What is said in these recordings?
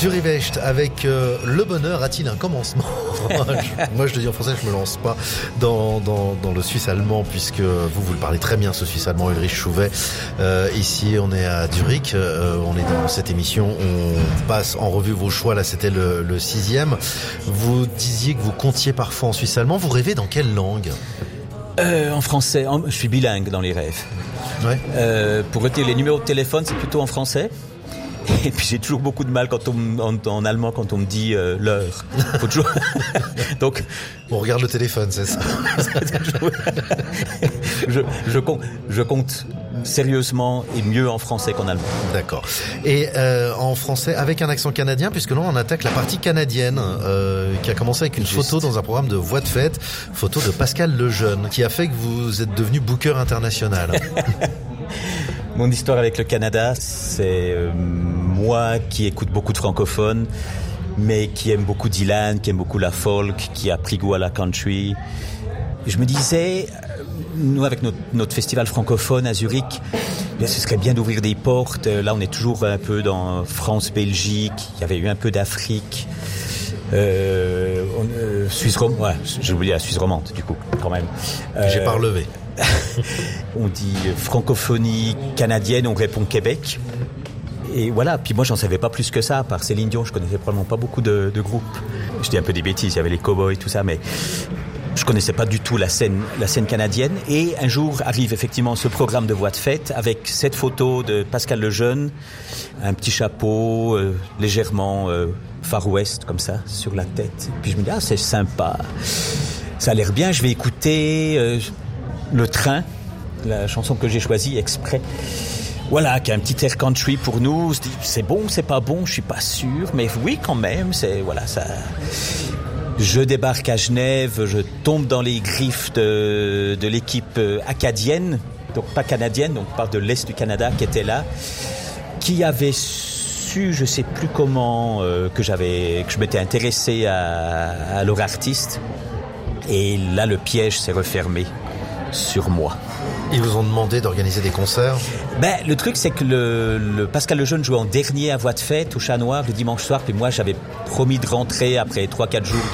Durivecht avec le bonheur a-t-il un commencement? Moi je le dis en français, je me lance pas dans le suisse allemand puisque vous le parlez très bien ce suisse allemand Ulrich Chouvet. Ici on est à Zurich, on est dans cette émission, on passe en revue vos choix, là c'était le 6e. Vous disiez que vous comptiez parfois en suisse allemand, vous rêvez dans quelle langue? En français, je suis bilingue dans les rêves. Ouais. Pour retenir les numéros de téléphone, c'est plutôt en français. Et puis j'ai toujours beaucoup de mal en allemand quand on me dit l'heure. Faut toujours. Donc on regarde le téléphone, c'est ça. je compte sérieusement et mieux en français qu'en allemand. D'accord. Et en français avec un accent canadien, puisque là on attaque la partie canadienne qui a commencé avec une photo dans un programme de voix de fête, photo de Pascal Lejeune, qui a fait que vous êtes devenu booker international. Mon histoire avec le Canada, c'est moi qui écoute beaucoup de francophones, mais qui aime beaucoup Dylan, qui aime beaucoup la folk, qui a pris goût à la country. Je me disais, nous avec notre festival francophone à Zurich, bien, ce serait bien d'ouvrir des portes. Là, on est toujours un peu dans France-Belgique, il y avait eu un peu d'Afrique. Suisse romande, ouais, j'ai oublié la Suisse romande du coup, quand même. J'ai pas relevé. On dit francophonie canadienne, on répond Québec. Et voilà, puis moi j'en savais pas plus que ça, à part Céline Dion, je connaissais probablement pas beaucoup de groupes. Je dis un peu des bêtises, il y avait les Cowboys, tout ça, mais je connaissais pas du tout la scène canadienne. Et un jour arrive effectivement ce programme de voix de fête avec cette photo de Pascal Lejeune, un petit chapeau légèrement Far West comme ça sur la tête. Puis je me dis c'est sympa, ça a l'air bien, je vais écouter Le Train, la chanson que j'ai choisie exprès. Voilà, qui a un petit air country pour nous. C'est bon, c'est pas bon, je suis pas sûr, mais oui quand même. C'est voilà ça. Je débarque à Genève, je tombe dans les griffes de l'équipe acadienne, donc pas canadienne, donc pas de l'Est du Canada, qui était là, qui avait su, je sais plus comment, que je m'étais intéressé à leur artiste, et là le piège s'est refermé sur moi. Ils vous ont demandé d'organiser des concerts? Le truc, c'est que le Pascal Lejeune jouait en dernier à Voix de Fête au Chat Noir le dimanche soir, puis moi j'avais promis de rentrer après 3-4 jours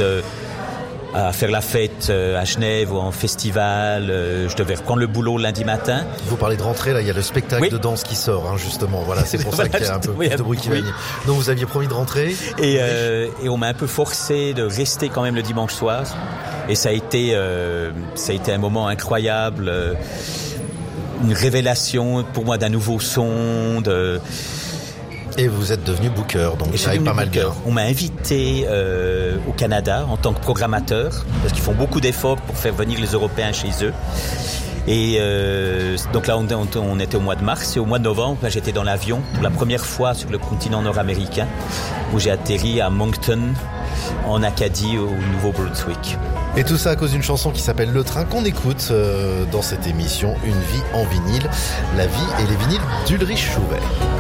à faire la fête à Genève ou en festival. Je devais reprendre le boulot lundi matin. Vous parlez de rentrer, là il y a le spectacle de danse qui sort, justement. Voilà, c'est pour ça qu'il y a un peu plus de bruit qui va venir. Donc vous aviez promis de rentrer et on m'a un peu forcé de rester quand même le dimanche soir. Et ça a été un moment incroyable. Une révélation pour moi d'un nouveau son. Et vous êtes devenu booker, donc ça aille pas mal bien. On m'a invité au Canada en tant que programmateur, parce qu'ils font beaucoup d'efforts pour faire venir les Européens chez eux. Et donc là, on était au mois de mars, et au mois de novembre, là, j'étais dans l'avion pour la première fois sur le continent nord-américain, où j'ai atterri à Moncton, en Acadie, au Nouveau-Brunswick. Et tout ça à cause d'une chanson qui s'appelle Le Train, qu'on écoute dans cette émission Une vie en vinyle, la vie et les vinyles d'Ulrich Chouvet.